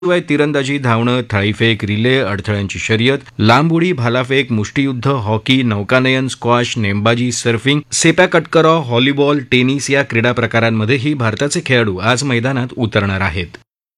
शिवाय तिरंदाजी, धावणं, थाळीफेक, रिले, अडथळ्यांची शर्यत, लांब उडी, भालाफेक, मुष्टियुद्ध, हॉकी, नौकानयन, स्क्वॉश, नेमबाजी, सर्फिंग, सेपॅकटकरा, व्हॉलीबॉल, टेनिस या क्रीडा प्रकारांमध्येही भारताचे खेळाडू आज मैदानात उतरणार आहेत.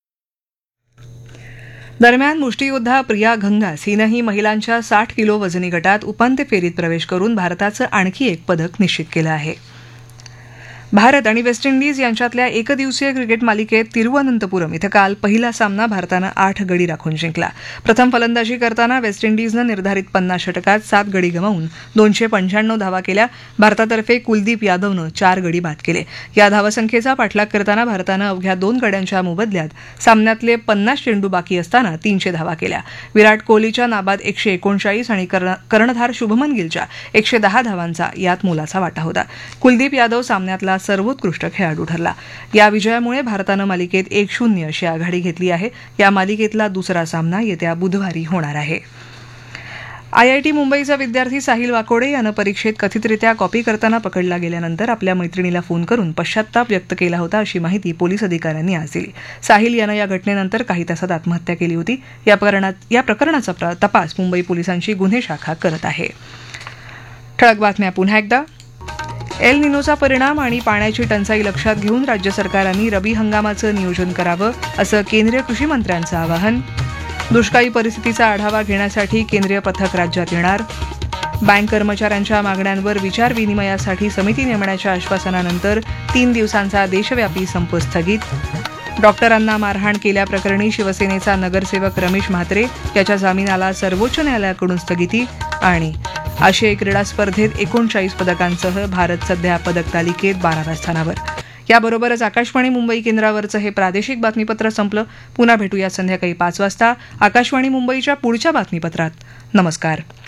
दरम्यान मुष्टियोद्धा प्रिया घंगास हिनंही महिलांच्या 60 किलो वजनी गटात उपांत्य फेरीत प्रवेश करून भारताचं आणखी एक पदक निश्चित केलं आहे. भारत आणि वेस्ट इंडिज यांच्यातल्या एकदिवसीय क्रिकेट मालिकेत तिरुवनंतपुरम इथं काल पहिला सामना भारतानं 8 गडी राखून जिंकला. प्रथम फलंदाजी करताना वेस्ट इंडिजनं निर्धारित 50 षटकात 7 गडी गमावून 295 धावा केल्या. भारतातर्फे कुलदीप यादवनं 4 गडी बाद केले. या धावसंख्येचा पाठलाग करताना भारतानं अवघ्या 2 गड्यांच्या मोबदल्यात सामन्यातले 50 चेंडू बाकी असताना 300 धावा केल्या. विराट कोहलीच्या नाबाद 139 आणि कर्णधार शुभमन गिलच्या 110 धावांचा यात मोलाचा वाटा होता. कुलदीप यादव सामन्यातला सर्वोत्कृष्ट खेळाडू ठरला. या विजयामुळे भारतानं मालिकेत 1-0 अशी आघाडी घेतली आहे. या मालिकेतला दुसरा सामना येत्या बुधवारी होणार आहे. IIT मुंबईचा विद्यार्थी साहिल वाकोडे यानं परीक्षेत कथितरित्या कॉपी करताना पकडला गेल्यानंतर आपल्या मैत्रिणीला फोन करून पश्चात्ताप व्यक्त केला होता अशी माहिती पोलीस अधिकाऱ्यांनी आज दिली. साहिल यानं या घटनेनंतर काही तासात आत्महत्या केली होती. या प्रकरणाचा तपास मुंबई पोलिसांची गुन्हे शाखा करत आहे. ठळक बातम्या पुन्हा एकदा. एल निनोचा परिणाम आणि पाण्याची टंचाई लक्षात घेऊन राज्य सरकारांनी रबी हंगामाचं नियोजन करावं असं केंद्रीय कृषी मंत्र्यांचं आवाहन. दुष्काळी परिस्थितीचा आढावा घेण्यासाठी केंद्रीय पथक राज्यात येणार. बँक कर्मचाऱ्यांच्या मागण्यांवर विचारविनिमयासाठी समिती नेमण्याच्या आश्वासनानंतर 3 दिवसांचा देशव्यापी संप स्थगित. डॉक्टरांना मारहाण केल्याप्रकरणी शिवसेनेचा नगरसेवक रमेश म्हात्रे याच्या जामिनाला सर्वोच्च न्यायालयाकडून स्थगिती. आणि आशियाई क्रीडा स्पर्धेत 39 पदकांसह भारत सध्या पदक तालिकेत 12व्या स्थानावर. याबरोबरच आकाशवाणी मुंबई केंद्रावरचं हे प्रादेशिक बातमीपत्र संपलं. पुन्हा भेटूया संध्याकाळी 5 वाजता आकाशवाणी मुंबईच्या पुढच्या बातमीपत्रात. नमस्कार.